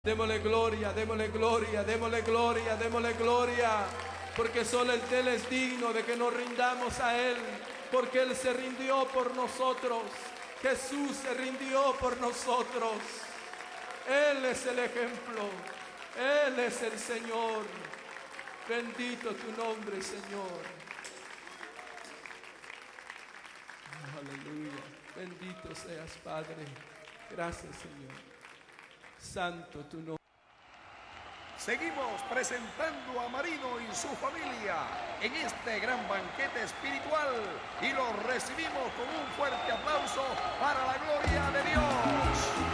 Démosle gloria, démosle gloria, démosle gloria, démosle gloria, porque solo Él es digno de que nos rindamos a Él, porque Él se rindió por nosotros. Jesús se rindió por nosotros. Él es el ejemplo, Él es el Señor. Bendito tu nombre, Señor. Aleluya. Bendito seas, Padre. Gracias, Señor. Santo tu nombre. Seguimos presentando a Marino y su familia en este gran banquete espiritual y los recibimos con un fuerte aplauso para la gloria de Dios.